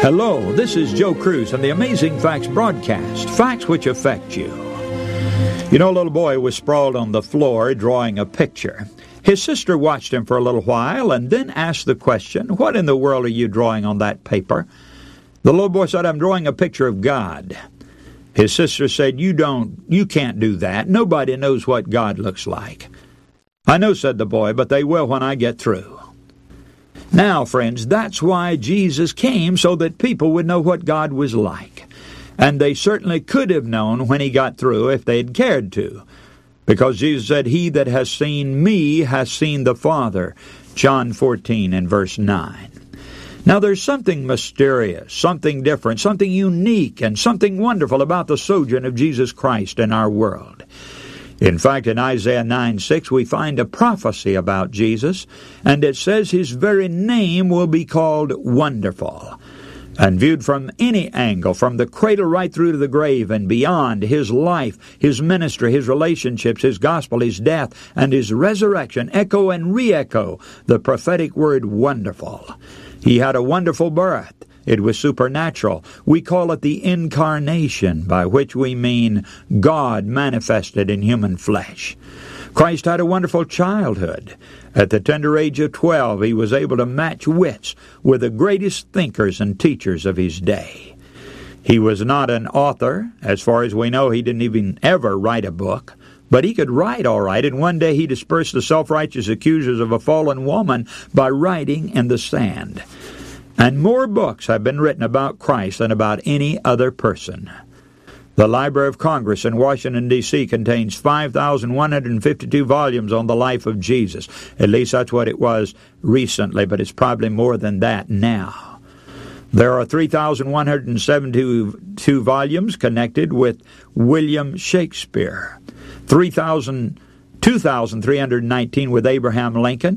Hello, this is Joe Cruz on the Amazing Facts broadcast, facts which affect you. You know, a little boy was sprawled on the floor drawing a picture. His sister watched him for a little while and then asked the question, "What in the world are you drawing on that paper?" The little boy said, "I'm drawing a picture of God." His sister said, You can't do that. Nobody knows what God looks like." "I know," said the boy, "but they will when I get through." Now, friends, that's why Jesus came, so that people would know what God was like. And they certainly could have known when he got through if they'd cared to. Because Jesus said, "He that has seen me has seen the Father." John 14 and verse 9. Now there's something mysterious, something different, something unique, and something wonderful about the sojourn of Jesus Christ in our world. In fact, in Isaiah 9:6, we find a prophecy about Jesus, and it says his very name will be called Wonderful. And viewed from any angle, from the cradle right through to the grave and beyond, his life, his ministry, his relationships, his gospel, his death, and his resurrection echo and re-echo the prophetic word wonderful. He had a wonderful birth. It was supernatural. We call it the incarnation, by which we mean God manifested in human flesh. Christ had a wonderful childhood. At the tender age of 12, he was able to match wits with the greatest thinkers and teachers of his day. He was not an author. As far as we know, he didn't even ever write a book. But he could write all right, and one day he dispersed the self-righteous accusers of a fallen woman by writing in the sand. And more books have been written about Christ than about any other person. The Library of Congress in Washington, D.C. contains 5,152 volumes on the life of Jesus. At least that's what it was recently, but it's probably more than that now. There are 3,172 volumes connected with William Shakespeare, 2,319 with Abraham Lincoln,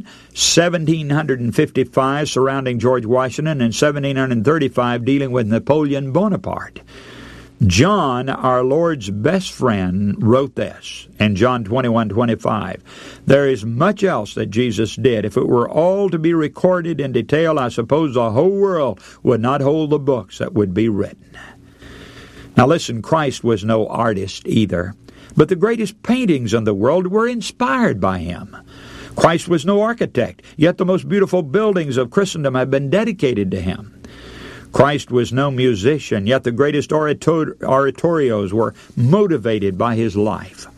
1,755 surrounding George Washington, and 1,735 dealing with Napoleon Bonaparte. John, our Lord's best friend, wrote this in John 21:25. "There is much else that Jesus did. If it were all to be recorded in detail, I suppose the whole world would not hold the books that would be written." Now listen, Christ was no artist either, but the greatest paintings in the world were inspired by him. Christ was no architect, yet the most beautiful buildings of Christendom have been dedicated to him. Christ was no musician, yet the greatest oratorios were motivated by his life.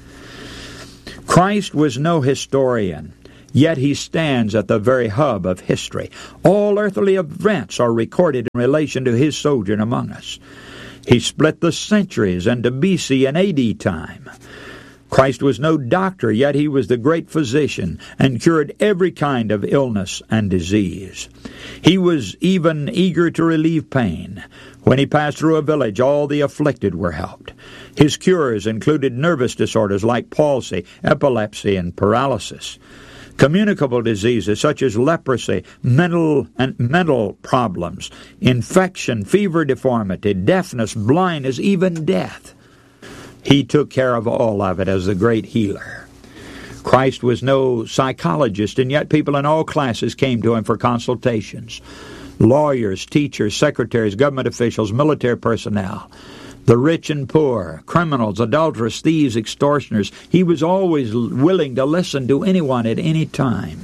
Christ was no historian, yet he stands at the very hub of history. All earthly events are recorded in relation to his sojourn among us. He split the centuries into BC and AD time. Christ was no doctor, yet he was the great physician and cured every kind of illness and disease. He was even eager to relieve pain. When he passed through a village, all the afflicted were helped. His cures included nervous disorders like palsy, epilepsy, and paralysis. Communicable diseases such as leprosy, mental problems, infection, fever, deformity, deafness, blindness, even death. He took care of all of it as the great healer. Christ was no psychologist, and yet people in all classes came to him for consultations. Lawyers, teachers, secretaries, government officials, military personnel, the rich and poor, criminals, adulterers, thieves, extortioners. He was always willing to listen to anyone at any time.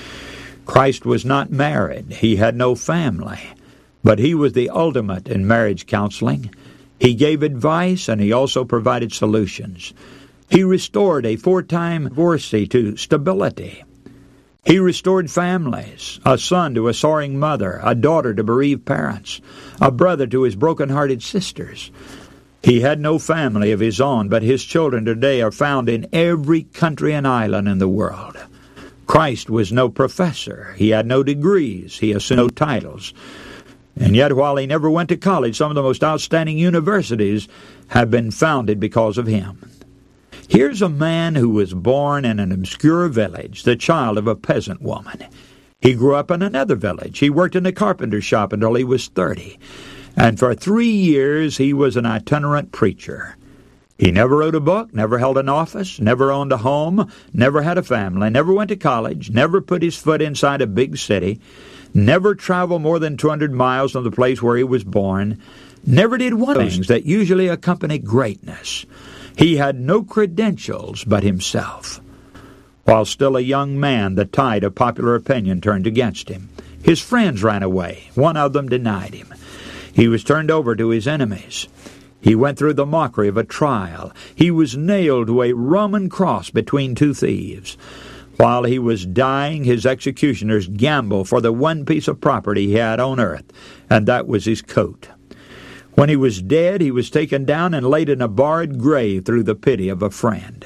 Christ was not married. He had no family. But he was the ultimate in marriage counseling. He gave advice, and he also provided solutions. He restored a 4-time divorcee to stability. He restored families, a son to a sorrowing mother, a daughter to bereaved parents, a brother to his broken-hearted sisters. He had no family of his own, but his children today are found in every country and island in the world. Christ was no professor. He had no degrees. He assumed no titles. And yet, while he never went to college, some of the most outstanding universities have been founded because of him. Here's a man who was born in an obscure village, the child of a peasant woman. He grew up in another village. He worked in a carpenter shop until he was 30. And for 3 years, he was an itinerant preacher. He never wrote a book, never held an office, never owned a home, never had a family, never went to college, never put his foot inside a big city. never traveled more than 200 miles from the place where he was born, never did one of the things that usually accompany greatness. He had no credentials but himself. While still a young man, the tide of popular opinion turned against him. His friends ran away. One of them denied him. He was turned over to his enemies. He went through the mockery of a trial. He was nailed to a Roman cross between two thieves. While he was dying, his executioners gambled for the one piece of property he had on earth, and that was his coat. When he was dead, he was taken down and laid in a barred grave through the pity of a friend.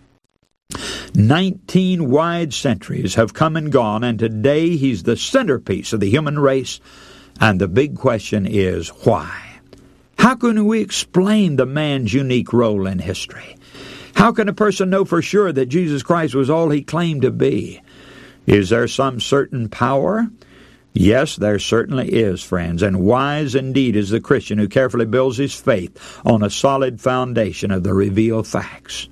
19 wide centuries have come and gone, and today he's the centerpiece of the human race. And the big question is, why? How can we explain the man's unique role in history? How can a person know for sure that Jesus Christ was all he claimed to be? Is there some certain power? Yes, there certainly is, friends, and wise indeed is the Christian who carefully builds his faith on a solid foundation of the revealed facts.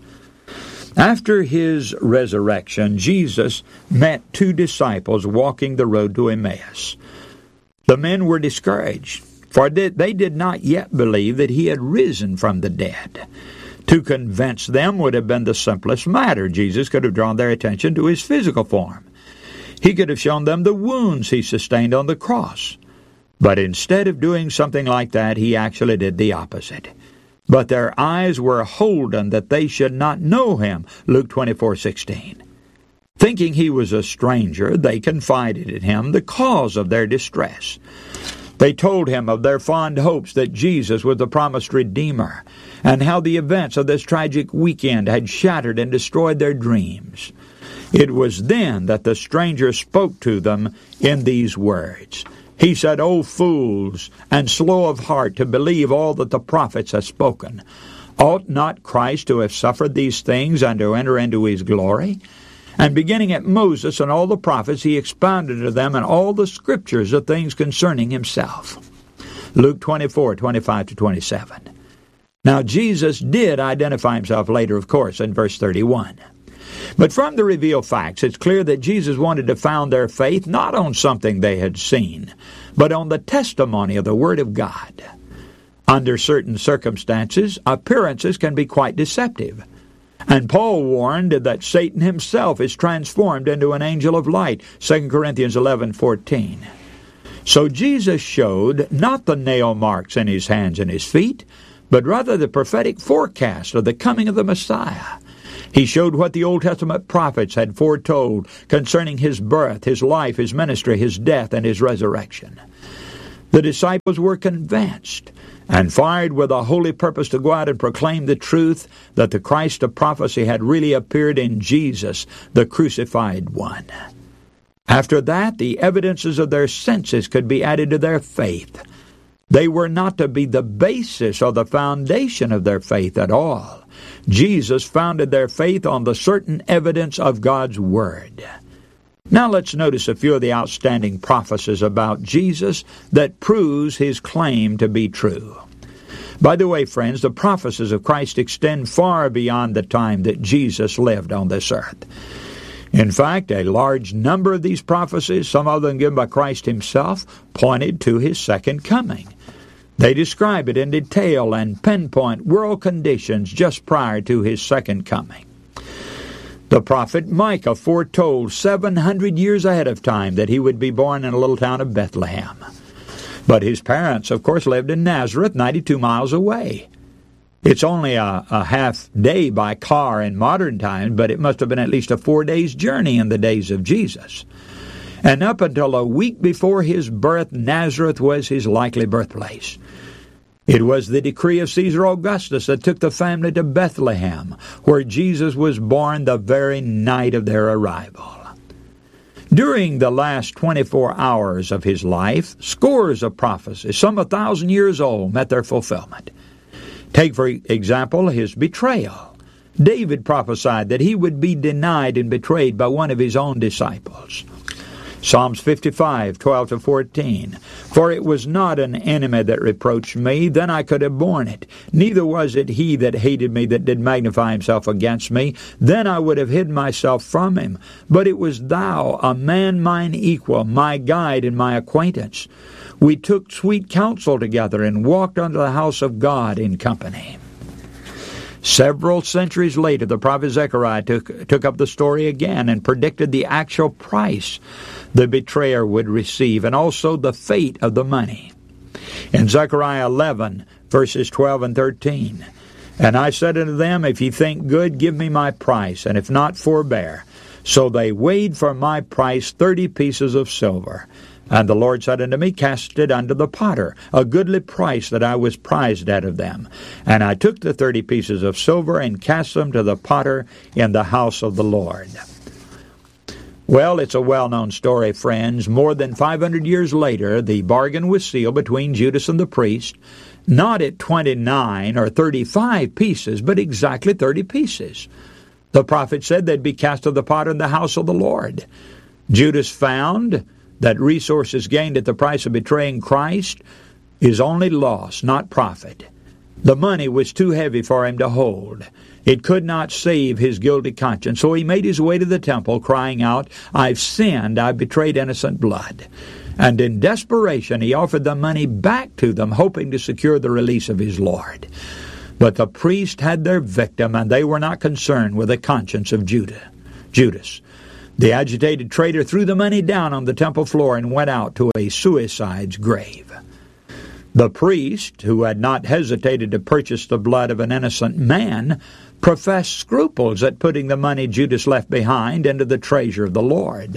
After his resurrection, Jesus met two disciples walking the road to Emmaus. The men were discouraged, for they did not yet believe that he had risen from the dead. To convince them would have been the simplest matter. Jesus could have drawn their attention to his physical form. He could have shown them the wounds he sustained on the cross. But instead of doing something like that, he actually did the opposite. But their eyes were holden that they should not know him, Luke 24:16. Thinking he was a stranger, they confided in him the cause of their distress. They told him of their fond hopes that Jesus was the promised Redeemer, and how the events of this tragic weekend had shattered and destroyed their dreams. It was then that the stranger spoke to them in these words. He said, "O fools, and slow of heart to believe all that the prophets have spoken. Ought not Christ to have suffered these things and to enter into his glory?" And beginning at Moses and all the prophets, he expounded to them in all the scriptures the things concerning himself. Luke 24:25-27. Now Jesus did identify himself later, of course, in verse 31. But from the revealed facts, it's clear that Jesus wanted to found their faith not on something they had seen, but on the testimony of the Word of God. Under certain circumstances, appearances can be quite deceptive. And Paul warned that Satan himself is transformed into an angel of light, 2 Corinthians 11:14. So Jesus showed not the nail marks in his hands and his feet, but rather the prophetic forecast of the coming of the Messiah. He showed what the Old Testament prophets had foretold concerning his birth, his life, his ministry, his death, and his resurrection. The disciples were convinced and fired with a holy purpose to go out and proclaim the truth that the Christ of prophecy had really appeared in Jesus, the crucified one. After that, the evidences of their senses could be added to their faith. They were not to be the basis or the foundation of their faith at all. Jesus founded their faith on the certain evidence of God's Word. Now let's notice a few of the outstanding prophecies about Jesus that proves his claim to be true. By the way, friends, the prophecies of Christ extend far beyond the time that Jesus lived on this earth. In fact, a large number of these prophecies, some of them given by Christ himself, pointed to his second coming. They describe it in detail and pinpoint world conditions just prior to his second coming. The prophet Micah foretold 700 years ahead of time that he would be born in a little town of Bethlehem. But his parents, of course, lived in Nazareth, 92 miles away. It's only a half day by car in modern times, but it must have been at least a 4 days' journey in the days of Jesus. And up until a week before his birth, Nazareth was his likely birthplace. It was the decree of Caesar Augustus that took the family to Bethlehem, where Jesus was born the very night of their arrival. During the last 24 hours of his life, scores of prophecies, some 1,000 years old, met their fulfillment. Take, for example, his betrayal. David prophesied that he would be denied and betrayed by one of his own disciples. Psalms 55, 12-14. For it was not an enemy that reproached me, then I could have borne it. Neither was it he that hated me that did magnify himself against me, then I would have hid myself from him. But it was thou, a man mine equal, my guide and my acquaintance. We took sweet counsel together and walked unto the house of God in company. Several centuries later, the prophet Zechariah took up the story again and predicted the actual price the betrayer would receive and also the fate of the money. In Zechariah 11, verses 12 and 13, And I said unto them, If ye think good, give me my price, and if not, forbear. So they weighed for my price 30 pieces of silver. And the Lord said unto me, Cast it unto the potter, a goodly price that I was prized out of them. And I took the 30 pieces of silver and cast them to the potter in the house of the Lord. Well, it's a well-known story, friends. More than 500 years later, the bargain was sealed between Judas and the priest, not at 29 or 35 pieces, but exactly 30 pieces. The prophet said they'd be cast to the potter in the house of the Lord. Judas found that resources gained at the price of betraying Christ is only loss, not profit. The money was too heavy for him to hold. It could not save his guilty conscience, so he made his way to the temple, crying out, I've sinned, I've betrayed innocent blood. And in desperation, he offered the money back to them, hoping to secure the release of his Lord. But the priest had their victim, and they were not concerned with the conscience of Judas. The agitated traitor threw the money down on the temple floor and went out to a suicide's grave. The priest, who had not hesitated to purchase the blood of an innocent man, professed scruples at putting the money Judas left behind into the treasure of the Lord.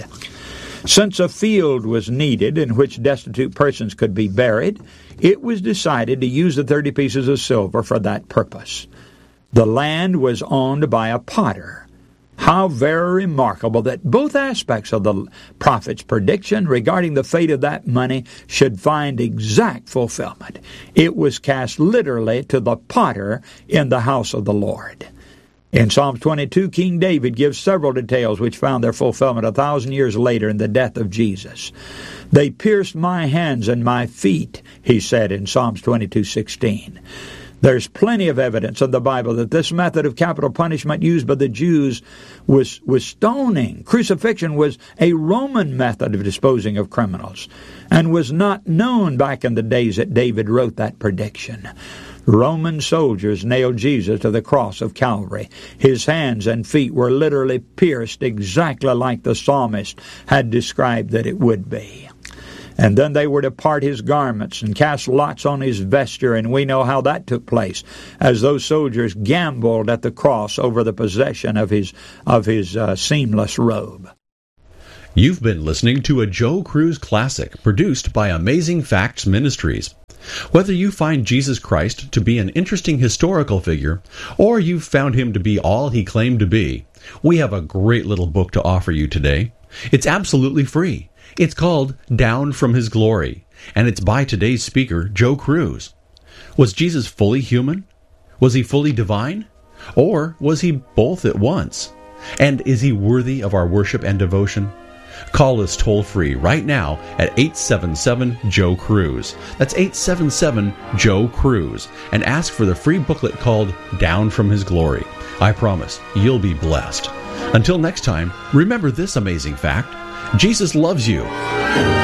Since a field was needed in which destitute persons could be buried, it was decided to use the 30 pieces of silver for that purpose. The land was owned by a potter. How very remarkable that both aspects of the prophet's prediction regarding the fate of that money should find exact fulfillment. It was cast literally to the potter in the house of the Lord. In Psalm 22, King David gives several details which found their fulfillment 1,000 years later in the death of Jesus. They pierced my hands and my feet, he said in Psalms 22:16. There's plenty of evidence in the Bible that this method of capital punishment used by the Jews was stoning. Crucifixion was a Roman method of disposing of criminals and was not known back in the days that David wrote that prediction. Roman soldiers nailed Jesus to the cross of Calvary. His hands and feet were literally pierced exactly like the psalmist had described that it would be. And then they were to part his garments and cast lots on his vesture, and we know how that took place, as those soldiers gambled at the cross over the possession of his seamless robe. You've been listening to a Joe Cruz classic produced by Amazing Facts Ministries. Whether you find Jesus Christ to be an interesting historical figure, or you've found him to be all he claimed to be, we have a great little book to offer you today. It's absolutely free. It's called Down from His Glory, and it's by today's speaker, Joe Cruz. Was Jesus fully human? Was he fully divine? Or was he both at once? And is he worthy of our worship and devotion? Call us toll-free right now at 877-JOE-CRUISE. That's 877-JOE-CRUISE. And ask for the free booklet called Down from His Glory. I promise you'll be blessed. Until next time, remember this amazing fact: Jesus loves you.